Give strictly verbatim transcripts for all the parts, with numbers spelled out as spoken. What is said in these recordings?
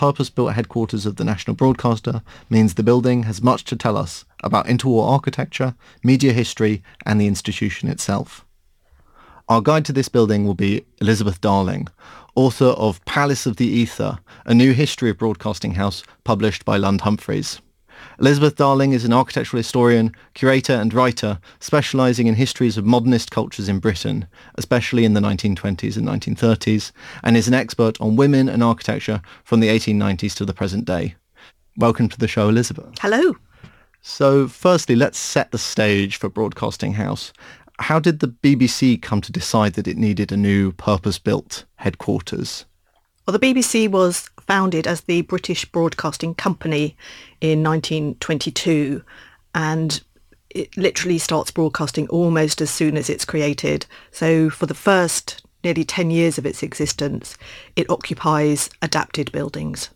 purpose-built headquarters of the national broadcaster means the building has much to tell us about interwar architecture, media history, and the institution itself. Our guide to this building will be Elizabeth Darling, author of Palace of the Ether, a new history of Broadcasting House published by Lund Humphreys. Elizabeth Darling is an architectural historian, curator and writer specialising in histories of modernist cultures in Britain, especially in the nineteen twenties and nineteen thirties, and is an expert on women and architecture from the eighteen nineties to the present day. Welcome to the show, Elizabeth. Hello. So firstly, let's set the stage for Broadcasting House. How did the B B C come to decide that it needed a new purpose-built headquarters? Well, the B B C was founded as the British Broadcasting Company in nineteen twenty-two, and it literally starts broadcasting almost as soon as it's created. So for the first nearly ten years of its existence, it occupies adapted buildings.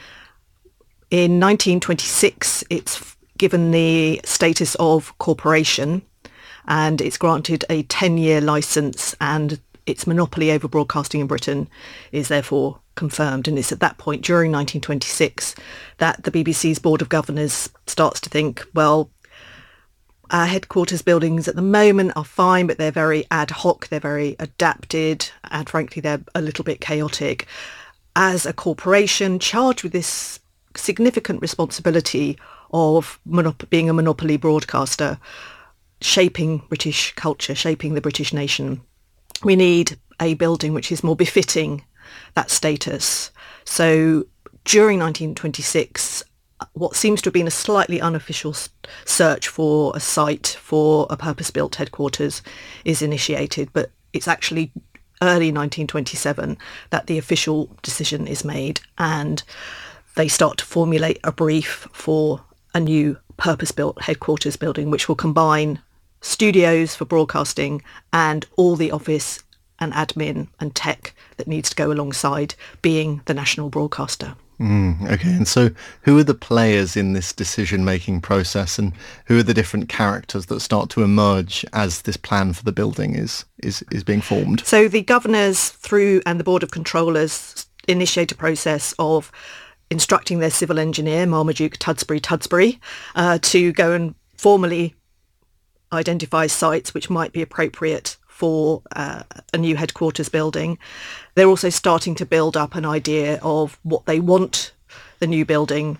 In nineteen twenty-six, it's given the status of corporation, and it's granted a ten-year licence, and its monopoly over broadcasting in Britain is therefore confirmed. And it's at that point, during nineteen twenty-six, that the B B C's Board of Governors starts to think, well, our headquarters buildings at the moment are fine, but they're very ad hoc, they're very adapted, and frankly, they're a little bit chaotic. As a corporation charged with this significant responsibility of monop- being a monopoly broadcaster, shaping British culture, shaping the British nation, we need a building which is more befitting that status. So during nineteen twenty-six, what seems to have been a slightly unofficial search for a site for a purpose-built headquarters is initiated, but it's actually early nineteen twenty-seven that the official decision is made, and they start to formulate a brief for a new purpose-built headquarters building which will combine studios for broadcasting and all the office and admin and tech that needs to go alongside being the national broadcaster. Mm, okay, and so who are the players in this decision-making process, and who are the different characters that start to emerge as this plan for the building is, is, is being formed? So the governors through and the Board of Controllers initiate a process of instructing their civil engineer, Marmaduke Tudsbury Tudsbury, uh, to go and formally identify sites which might be appropriate for uh, a new headquarters building. They're also starting to build up an idea of what they want the new building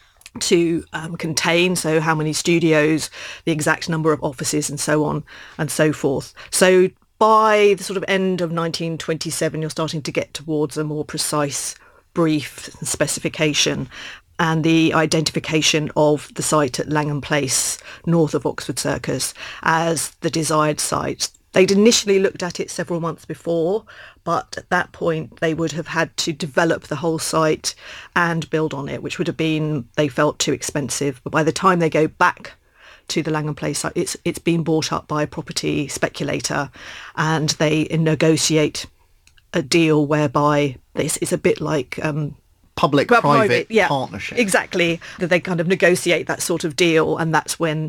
to um, contain, so how many studios, the exact number of offices, and so on and so forth. So by the sort of end of nineteen twenty-seven, you're starting to get towards a more precise brief and specification, and the identification of the site at Langham Place, north of Oxford Circus, as the desired site. They'd initially looked at it several months before, but at that point they would have had to develop the whole site and build on it, which would have been, they felt, too expensive. But by the time they go back to the Langham Place site, it's it's been bought up by a property speculator, and they negotiate a deal whereby this is a bit like um, public-private yeah, partnership. Exactly. That they kind of negotiate that sort of deal, and that's when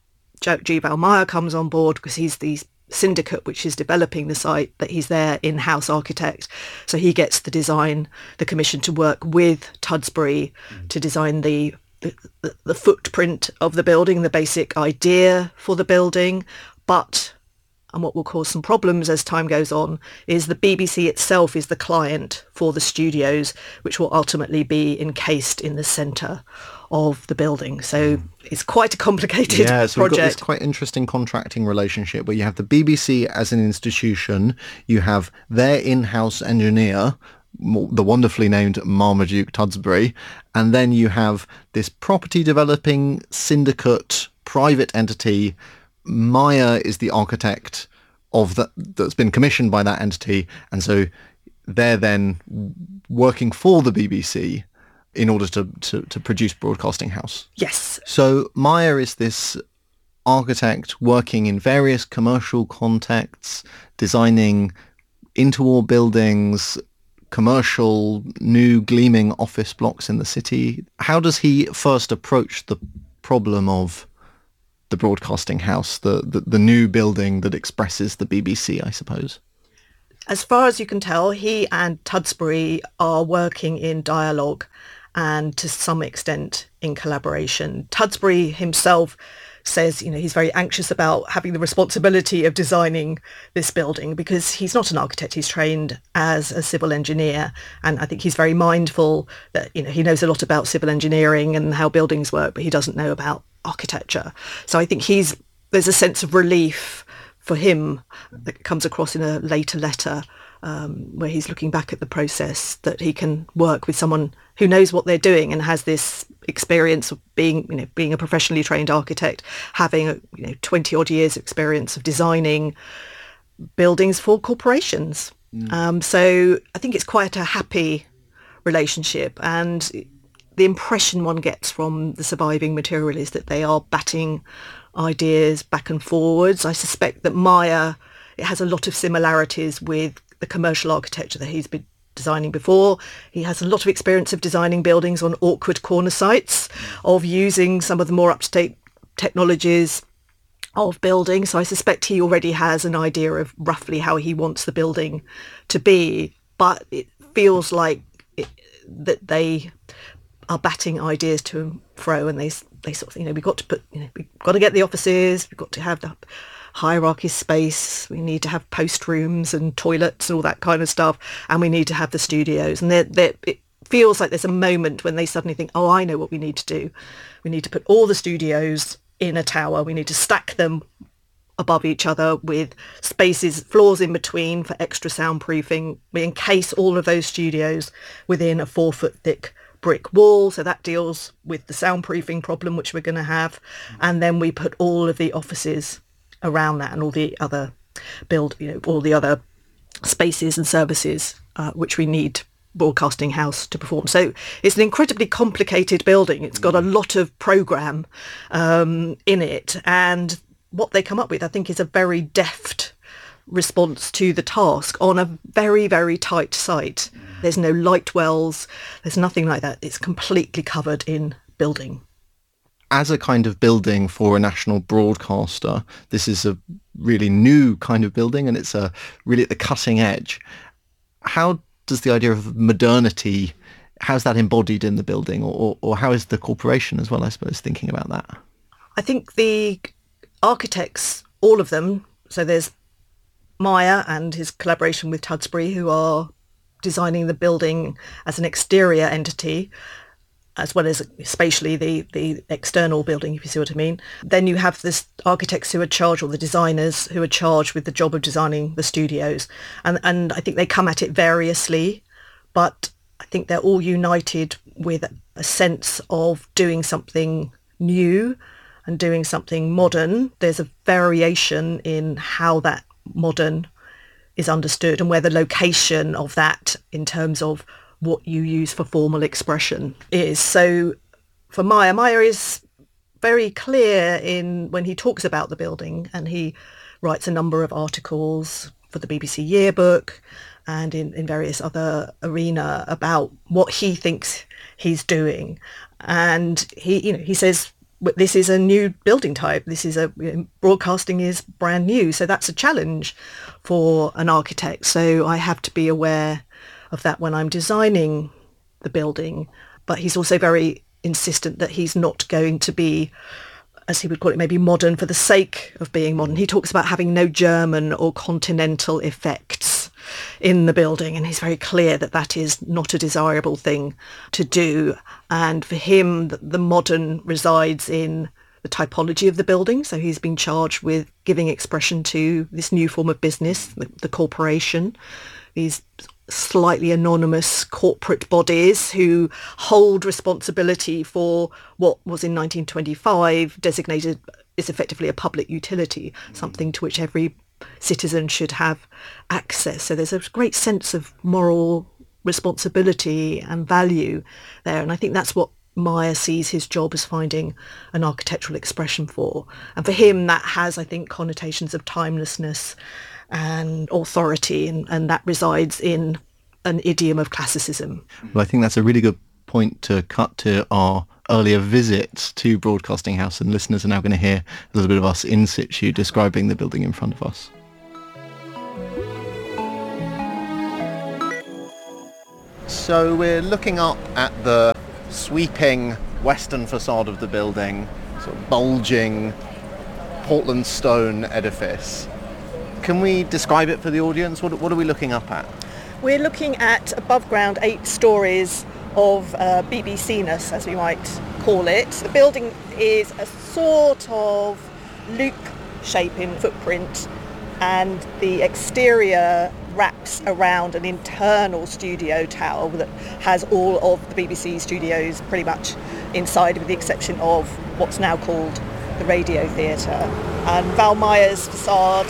G. Bell-Meyer comes on board, because he's the syndicate which is developing the site, that he's their in-house architect. So he gets the design, the commission to work with Tudsbury mm. to design the, the the footprint of the building, the basic idea for the building. But, and what will cause some problems as time goes on, is the B B C itself is the client for the studios, which will ultimately be encased in the centre of the building. So it's quite a complicated yeah, so project. We've got this quite interesting contracting relationship where you have the B B C as an institution, you have their in-house engineer, the wonderfully named Marmaduke Tudsbury, and then you have this property developing syndicate private entity. Meyer is the architect of that that's been commissioned by that entity, and so they're then working for the B B C in order to, to, to produce Broadcasting House. Yes. So Meyer is this architect working in various commercial contexts, designing interwar buildings, commercial, new gleaming office blocks in the city. How does he first approach the problem of the Broadcasting House, the, the, the new building that expresses the B B C, I suppose? As far as you can tell, he and Tudsbury are working in dialogue and to some extent in collaboration. Tudsbury himself says, you know, he's very anxious about having the responsibility of designing this building because he's not an architect. He's trained as a civil engineer. And I think he's very mindful that, you know, he knows a lot about civil engineering and how buildings work, but he doesn't know about architecture. So I think he's there's a sense of relief for him that comes across in a later letter um, where he's looking back at the process, that he can work with someone who knows what they're doing and has this experience of being, you know, being a professionally trained architect, having a, you know, twenty odd years experience of designing buildings for corporations. Mm. Um, so I think it's quite a happy relationship, and the impression one gets from the surviving material is that they are batting ideas back and forwards. I suspect that Meyer, it has a lot of similarities with the commercial architecture that he's been designing before. He has a lot of experience of designing buildings on awkward corner sites, of using some of the more up-to-date technologies of building. So I suspect he already has an idea of roughly how he wants the building to be, but it feels like it, that they are batting ideas to and fro, and they they sort of, you know, we've got to put, you know, we've got to get the offices, we've got to have the hierarchy space, we need to have post rooms and toilets and all that kind of stuff, and we need to have the studios. And they're, they're, it feels like there's a moment when they suddenly think, oh, I know what we need to do. We need to put all the studios in a tower. We need to stack them above each other with spaces, floors in between for extra soundproofing. We encase all of those studios within a four foot thick brick wall, so that deals with the soundproofing problem which we're going to have. And then we put all of the offices around that and all the other build, you know, all the other spaces and services uh, which we need Broadcasting House to perform. So it's an incredibly complicated building. It's got a lot of programme um, in it, and what they come up with, I think, is a very deft response to the task on a very, very tight site. There's no light wells, there's nothing like that. It's completely covered in building. As a kind of building for a national broadcaster, this is a really new kind of building, and it's a really at the cutting edge. How does the idea of modernity, how's that embodied in the building, or, or how is the corporation as well, I suppose, thinking about that? I think the architects, all of them, so there's Meyer and his collaboration with Tudsbury, who are designing the building as an exterior entity, as well as spatially the, the external building, if you see what I mean. Then you have the architects who are charged, or the designers who are charged with the job of designing the studios. And, and I think they come at it variously, but I think they're all united with a sense of doing something new and doing something modern. There's a variation in how that modern is understood and where the location of that in terms of what you use for formal expression is. So for Meyer, Meyer is very clear in when he talks about the building, and he writes a number of articles for the B B C Yearbook and in, in various other arena about what he thinks he's doing. And he, you know, he says, this is a new building type. This is a, you know, broadcasting is brand new. So that's a challenge for an architect. So I have to be aware of that when I'm designing the building. But he's also very insistent that he's not going to be, as he would call it, maybe modern for the sake of being modern. He talks about having no German or continental effects in the building, and he's very clear that that is not a desirable thing to do. And for him, the, the modern resides in the typology of the building. So he's been charged with giving expression to this new form of business, the, the corporation, these slightly anonymous corporate bodies who hold responsibility for what was in nineteen twenty-five designated is effectively a public utility, something to which every citizen should have access. So there's a great sense of moral responsibility and value there. And I think that's what Meyer sees his job as finding an architectural expression for. And for him, that has, I think, connotations of timelessness and authority, and, and that resides in an idiom of classicism. Well, I think that's a really good point to cut to our earlier visit to Broadcasting House, and listeners are now going to hear a little bit of us in situ describing the building in front of us. So we're looking up at the sweeping western facade of the building, sort of bulging Portland stone edifice. Can we describe it for the audience? What, what are we looking up at? We're looking at above ground eight stories of uh, B B C-ness, as we might call it. The building is a sort of loop shape in footprint, and the exterior wraps around an internal studio tower that has all of the B B C studios pretty much inside, with the exception of what's now called the Radio Theatre. And Val Meyer's facade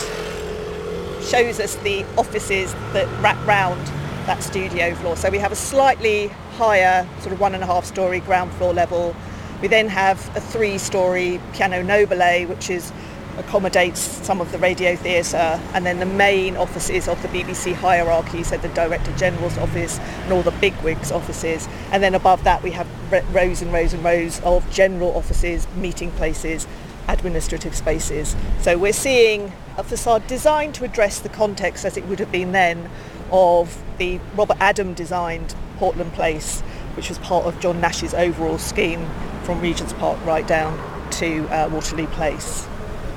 shows us the offices that wrap round that studio floor. So we have a slightly higher, sort of one and a half story ground floor level. We then have a three story piano nobile, which is accommodates some of the Radio Theatre, and then the main offices of the B B C hierarchy, so the Director General's office and all the bigwigs' offices. And then above that we have rows and rows and rows of general offices, meeting places, administrative spaces. So we're seeing a facade designed to address the context, as it would have been then, of the Robert Adam designed Portland Place, which was part of John Nash's overall scheme from Regent's Park right down to uh, Waterloo Place.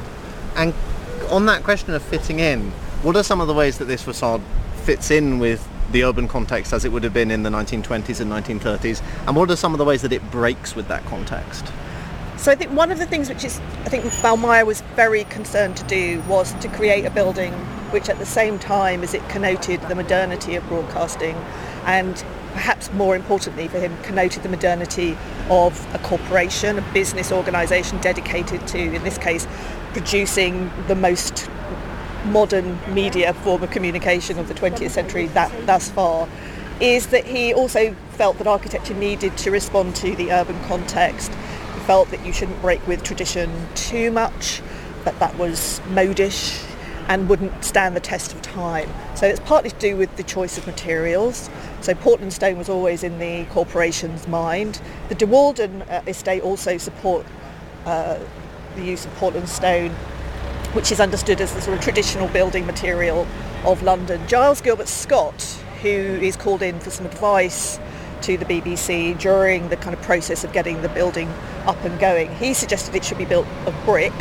And on that question of fitting in, what are some of the ways that this facade fits in with the urban context as it would have been in the nineteen twenties and nineteen thirties, and what are some of the ways that it breaks with that context? So I think one of the things which is, I think Val Meyer was very concerned to do, was to create a building which at the same time as it connoted the modernity of broadcasting, and perhaps more importantly for him, connoted the modernity of a corporation, a business organisation dedicated to, in this case, producing the most modern media form of communication of the twentieth century that, thus far, is that he also felt that architecture needed to respond to the urban context. He felt that you shouldn't break with tradition too much, that that was modish and wouldn't stand the test of time. So it's partly to do with the choice of materials. So Portland stone was always in the corporation's mind. The De Walden uh, estate also support uh, the use of Portland stone, which is understood as the sort of traditional building material of London. Giles Gilbert Scott, who is called in for some advice to the B B C during the kind of process of getting the building up and going, he suggested it should be built of brick,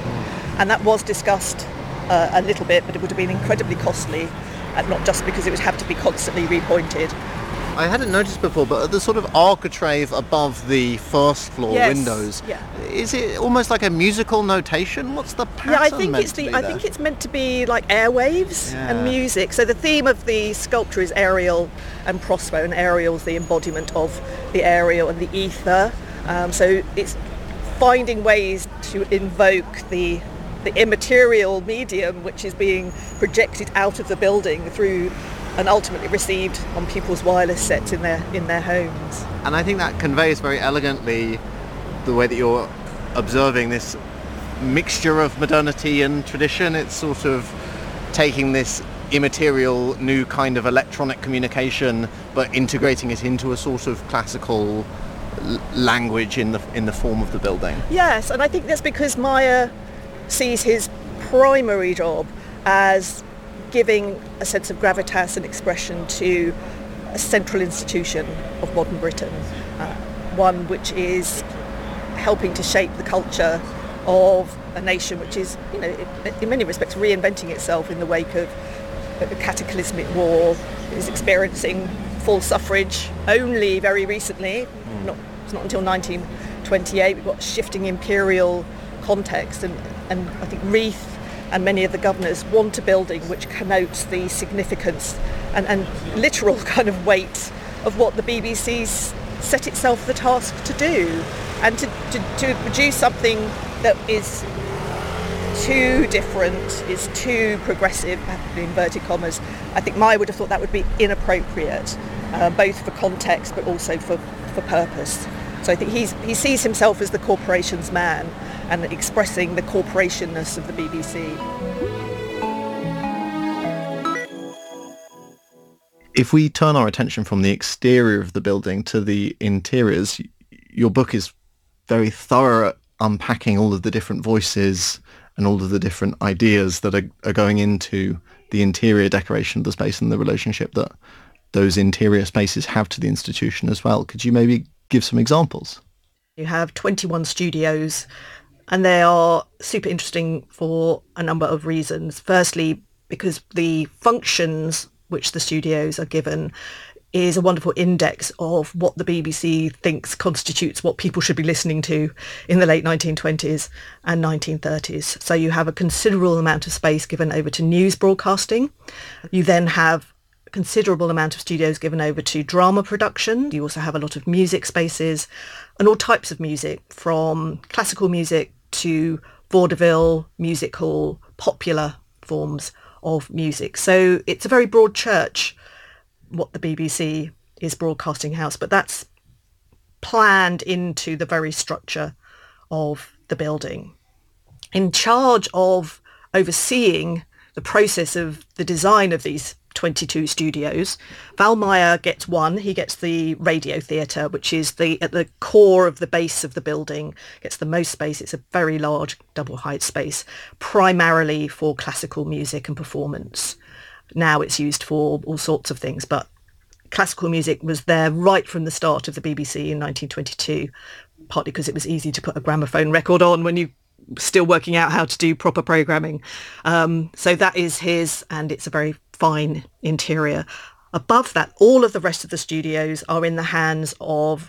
and that was discussed uh, a little bit, but it would have been incredibly costly, and not just because it would have to be constantly repointed. I hadn't noticed before, but the sort of architrave above the first floor yes. windows, yeah. is it almost like a musical notation? What's the pattern Yeah, I think meant it's to the. be I there? think it's meant to be like airwaves Yeah. and music. So the theme of the sculpture is Ariel and Prospero, and Ariel's the embodiment of the aerial and the ether. Um, so it's finding ways to invoke the the immaterial medium which is being projected out of the building through and ultimately received on people's wireless sets in their in their homes. And I think that conveys very elegantly the way that you're observing this mixture of modernity and tradition. It's sort of taking this immaterial new kind of electronic communication but integrating it into a sort of classical l- language in the in the form of the building. Yes, and I think that's because Meyer sees his primary job as giving a sense of gravitas and expression to a central institution of modern Britain, uh, one which is helping to shape the culture of a nation which is, you know, in many respects reinventing itself in the wake of a cataclysmic war. It is experiencing full suffrage only very recently. Mm. Not, it's not until nineteen twenty-eight. We've got shifting imperial context, and, and I think Reith and many of the governors want a building which connotes the significance and, and literal kind of weight of what the B B C's set itself the task to do, and to, to, to produce something that is too different, is too progressive, in inverted commas. I think Meyer would have thought that would be inappropriate, uh, both for context but also for, for purpose. So I think he's, he sees himself as the corporation's man and expressing the corporationness of the B B C. If we turn our attention from the exterior of the building to the interiors, your book is very thorough at unpacking all of the different voices and all of the different ideas that are, are going into the interior decoration of the space and the relationship that those interior spaces have to the institution as well. Could you maybe give some examples? You have twenty-one studios, and they are super interesting for a number of reasons. Firstly, because the functions which the studios are given is a wonderful index of what the B B C thinks constitutes what people should be listening to in the late nineteen twenties and nineteen thirties. So you have a considerable amount of space given over to news broadcasting. You then have a considerable amount of studios given over to drama production. You also have a lot of music spaces and all types of music, from classical music to vaudeville, music hall, popular forms of music. So it's a very broad church, what the B B C is broadcasting house, but that's planned into the very structure of the building. In charge of overseeing the process of the design of these twenty-two studios, Val Meyer gets one. He gets the radio theatre, which is the at the core of the base of the building, gets the most space. It's a very large double height space, primarily for classical music and performance. Now it's used for all sorts of things, but classical music was there right from the start of the B B C in nineteen twenty-two, partly because it was easy to put a gramophone record on when you were still working out how to do proper programming. Um, so that is his, and it's a very fine interior. Above that, all of the rest of the studios are in the hands of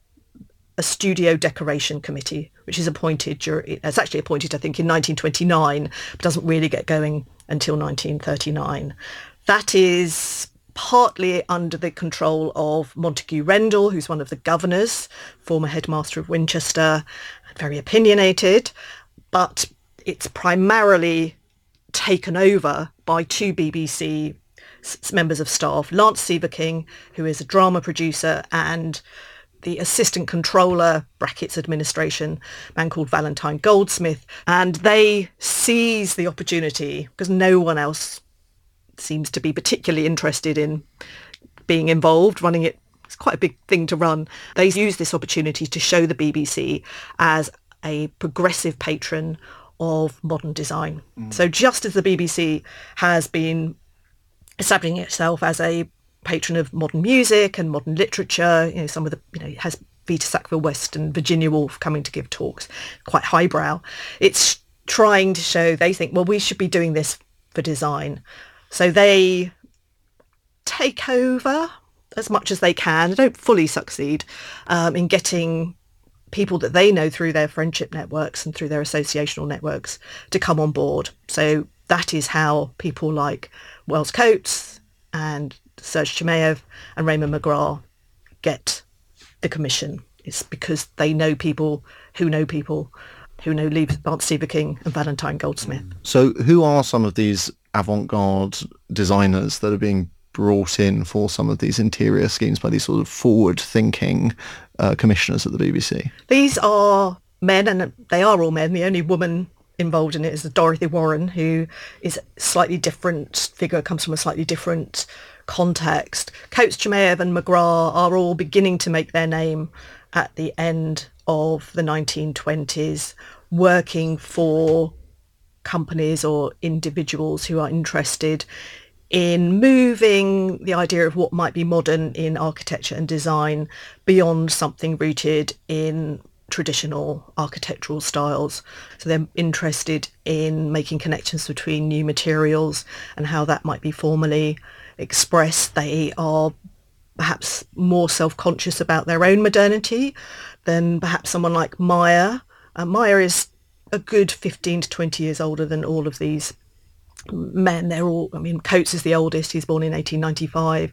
a studio decoration committee, which is appointed during, it's actually appointed, I think, in nineteen twenty-nine, but doesn't really get going until nineteen thirty-nine. That is partly under the control of Montague Rendall, who's one of the governors, former headmaster of Winchester, very opinionated, but it's primarily taken over by two B B C s- members of staff, Lance Seaver-King, who is a drama producer, and the assistant controller, brackets administration, a man called Valentine Goldsmith. And they seize the opportunity, because no one else seems to be particularly interested in being involved, running it. It's quite a big thing to run. They use this opportunity to show the B B C as a progressive patron of modern design. Mm. So just as the B B C has been establishing itself as a patron of modern music and modern literature, you know, some of the, you know, it has Vita Sackville-West and Virginia Woolf coming to give talks, quite highbrow. It's trying to show, they think, well, we should be doing this for design. So they take over as much as they can. They don't fully succeed um, in getting people that they know through their friendship networks and through their associational networks to come on board. So that is how people like Wells Coates and Serge Chimaev and Raymond McGrath get the commission. It's because they know people who know people who know Lance Seaver-King and Valentine Goldsmith. So who are some of these avant-garde designers that are being brought in for some of these interior schemes by these sort of forward-thinking uh, commissioners at the B B C? These are men, and they are all men. The only woman involved in it is Dorothy Warren, who is a slightly different figure, comes from a slightly different context. Coates, Chimaev and McGrath are all beginning to make their name at the end of the nineteen twenties, working for companies or individuals who are interested in moving the idea of what might be modern in architecture and design beyond something rooted in traditional architectural styles. So they're interested in making connections between new materials and how that might be formally expressed. They are perhaps more self-conscious about their own modernity than perhaps someone like Meyer. Uh, Meyer is a good fifteen to twenty years older than all of these men. They're all, I mean, Coates is the oldest. He's born in eighteen ninety-five.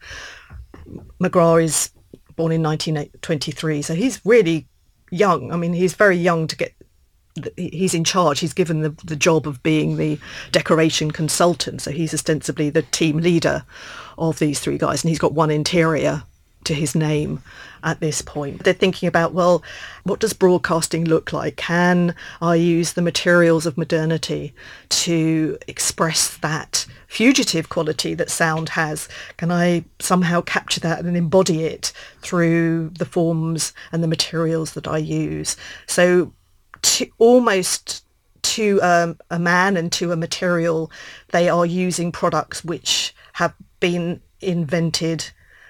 McGrath is born in nineteen twenty-three. So he's really young. I mean, he's very young to get, he's in charge. He's given the, the job of being the decoration consultant. So he's ostensibly the team leader of these three guys. And he's got one interior to his name at this point. They're thinking about, well, what does broadcasting look like? Can I use the materials of modernity to express that fugitive quality that sound has? Can I somehow capture that and embody it through the forms and the materials that I use? So to, almost to um, a man and to a material, they are using products which have been invented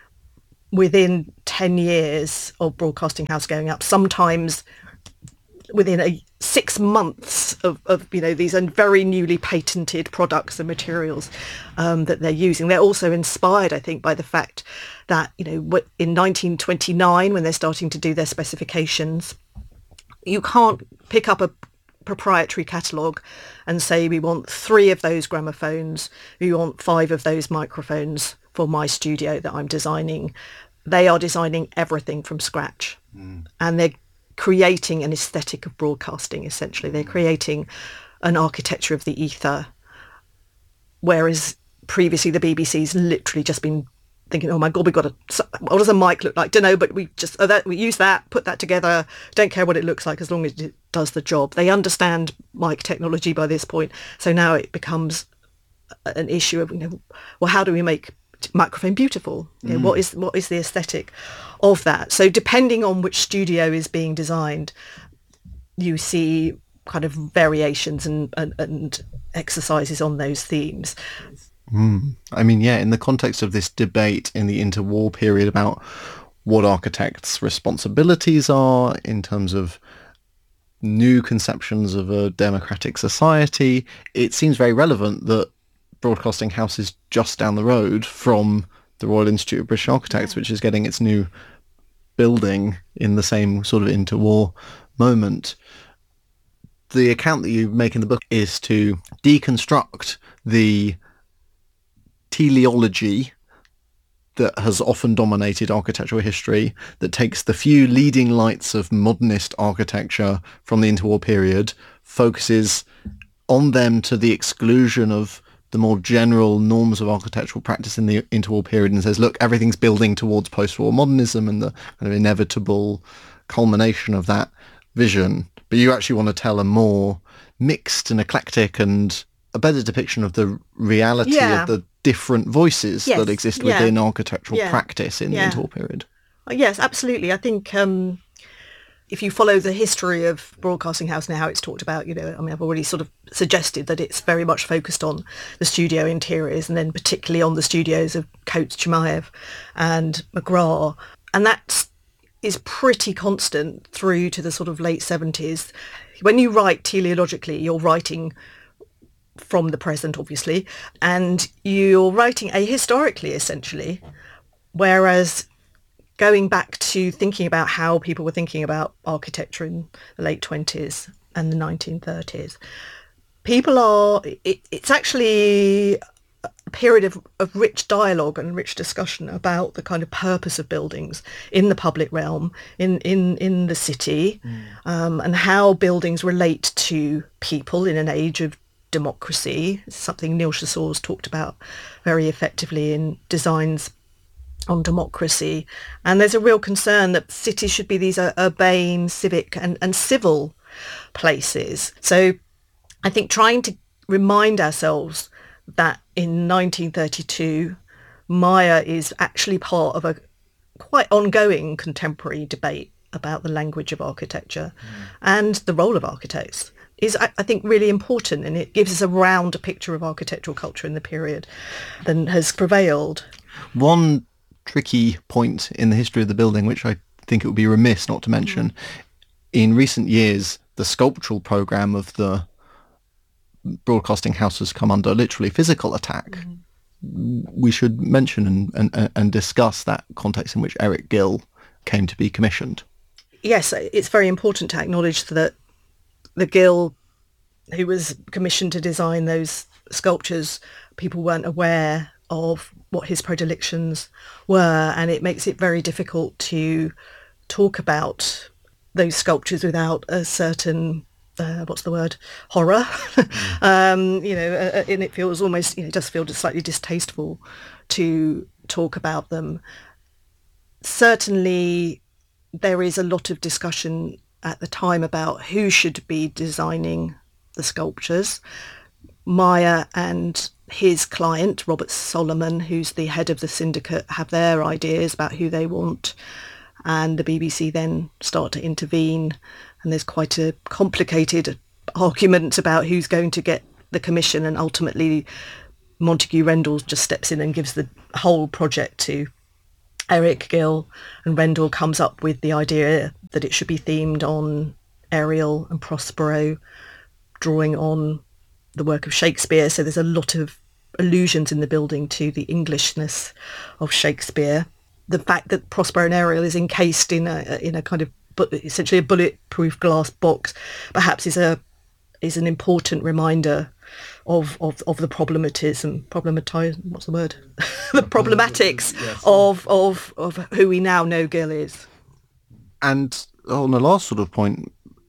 within ten years of Broadcasting House going up, sometimes within a six months of, of you know, these very newly patented products and materials um, that they're using. They're also inspired, I think, by the fact that, you know, in nineteen twenty-nine, when they're starting to do their specifications, you can't pick up a proprietary catalogue and say, we want three of those gramophones, we want five of those microphones for my studio that I'm designing. They are designing everything from scratch. Mm. And they're creating an aesthetic of broadcasting, essentially. They're creating an architecture of the ether, whereas previously the B B C's literally just been thinking, oh my God, we've got a, what does a mic look like? Don't know, but we just, oh, that, we use that, put that together, don't care what it looks like as long as it does the job. They understand mic technology by this point. So now it becomes an issue of, you know, well, how do we make microphone beautiful? You know, mm. what is what is the aesthetic of that? So depending on which studio is being designed, you see kind of variations and, and, and exercises on those themes. Mm. I mean, yeah, in the context of this debate in the interwar period about what architects' responsibilities are in terms of new conceptions of a democratic society, it seems very relevant that Broadcasting House is just down the road from the Royal Institute of British Architects, yeah. which is getting its new building in the same sort of interwar moment. The account that you make in the book is to deconstruct the teleology that has often dominated architectural history, that takes the few leading lights of modernist architecture from the interwar period, focuses on them to the exclusion of the more general norms of architectural practice in the interwar period, and says, look, everything's building towards post-war modernism and the kind of inevitable culmination of that vision. But you actually want to tell a more mixed and eclectic and a better depiction of the reality yeah. of the different voices yes. that exist yeah. within architectural yeah. practice in yeah. the interwar period. Yes, absolutely. I think um, if you follow the history of Broadcasting House and how it's talked about, you know, I mean, I've already sort of suggested that it's very much focused on the studio interiors, and then particularly on the studios of Coates, Chimaev and McGrath. And that is pretty constant through to the sort of late seventies. When you write teleologically, you're writing from the present, obviously, and you're writing ahistorically, essentially, whereas going back to thinking about how people were thinking about architecture in the late twenties and the nineteen thirties, people are, it, it's actually a period of, of rich dialogue and rich discussion about the kind of purpose of buildings in the public realm, in, in, in the city, mm. um, and how buildings relate to people in an age of democracy. It's something Neil Chassaux's talked about very effectively in Designs on Democracy. And there's a real concern that cities should be these uh, urbane, civic and, and civil places. So I think trying to remind ourselves that in nineteen thirty-two, Maya is actually part of a quite ongoing contemporary debate about the language of architecture mm. and the role of architects is, I think, really important, and it gives us a rounder picture of architectural culture in the period than has prevailed. One tricky point in the history of the building, which I think it would be remiss not to mention, mm. in recent years, the sculptural programme of the Broadcasting House has come under literally physical attack. Mm. We should mention and, and, and discuss that context in which Eric Gill came to be commissioned. Yes, it's very important to acknowledge that the Gill, who was commissioned to design those sculptures, people weren't aware of what his predilections were, and it makes it very difficult to talk about those sculptures without a certain, uh, what's the word, horror. Mm. um, you know, uh, and it feels almost, you know, it does feel slightly distasteful to talk about them. Certainly, there is a lot of discussion at the time about who should be designing the sculptures. Maya and his client, Robert Solomon, who's the head of the syndicate, have their ideas about who they want, and the B B C then start to intervene, and there's quite a complicated argument about who's going to get the commission, and ultimately Montague Rendall just steps in and gives the whole project to Eric Gill and Rendell comes up with the idea that it should be themed on Ariel and Prospero, drawing on the work of Shakespeare. So there's a lot of allusions in the building to the Englishness of Shakespeare. The fact that Prospero and Ariel is encased in a in a kind of essentially a bulletproof glass box perhaps is a is an important reminder of of, of the problematism, problematize, what's the word? the problematics yes. of, of of who we now know Gill is. And on the last sort of point,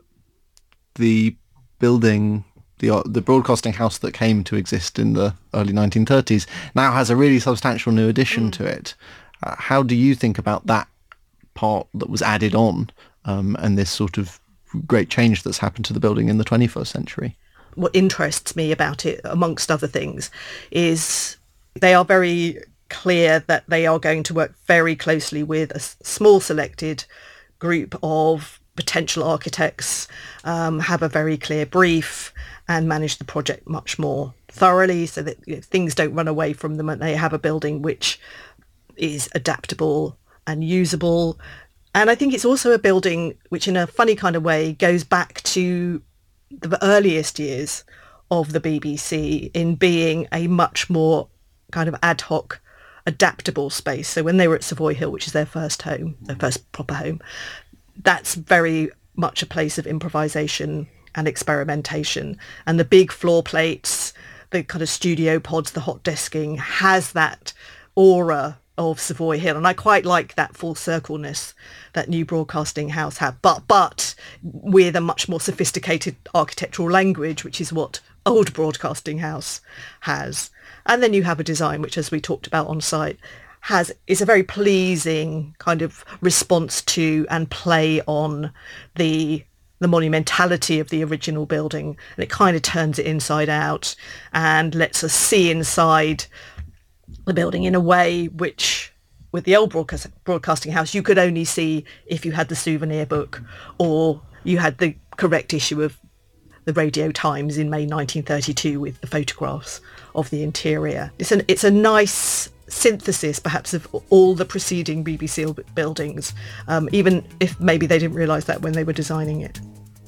the building, the the broadcasting house that came to exist in the early nineteen thirties now has a really substantial new addition mm. to it. Uh, how do you think about that part that was added on um, and this sort of great change that's happened to the building in the twenty-first century? What interests me about it, amongst other things, is they are very clear that they are going to work very closely with a small selected group of potential architects, um, have a very clear brief and manage the project much more thoroughly so that you know, things don't run away from them and they have a building which is adaptable and usable. And I think it's also a building which in a funny kind of way goes back to the earliest years of the B B C in being a much more kind of ad hoc, adaptable space. So when they were at Savoy Hill, which is their first home, their first proper home, that's very much a place of improvisation and experimentation. And the big floor plates, the kind of studio pods, the hot desking has that aura of Savoy Hill, and I quite like that full circleness that new broadcasting house had, but but with a much more sophisticated architectural language, which is what old broadcasting house has. And then you have a design which, as we talked about on site, has is a very pleasing kind of response to and play on the the monumentality of the original building, and it kind of turns it inside out and lets us see inside the building in a way which, with the old broadcast, broadcasting house, you could only see if you had the souvenir book or you had the correct issue of the Radio Times in May nineteen thirty-two with the photographs of the interior. It's an it's a nice synthesis, perhaps, of all the preceding B B C buildings, um, even if maybe they didn't realise that when they were designing it.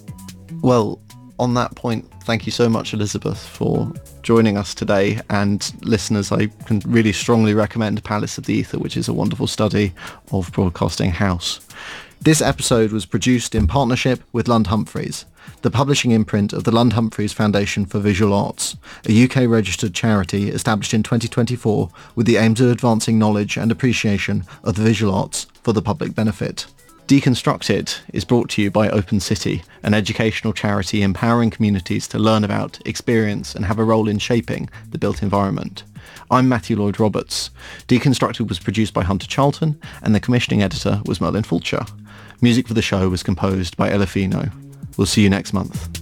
Well, on that point, thank you so much, Elizabeth, for joining us today. And listeners, I can really strongly recommend Palace of the Ether, which is a wonderful study of Broadcasting House. This episode was produced in partnership with Lund Humphreys, the publishing imprint of the Lund Humphreys Foundation for Visual Arts, a U K-registered charity established in twenty twenty-four with the aims of advancing knowledge and appreciation of the visual arts for the public benefit. Deconstructed is brought to you by Open City, an educational charity empowering communities to learn about, experience and have a role in shaping the built environment. I'm Matthew Lloyd Roberts. Deconstructed was produced by Hunter Charlton and the commissioning editor was Merlin Fulcher. Music for the show was composed by Elefino. We'll see you next month.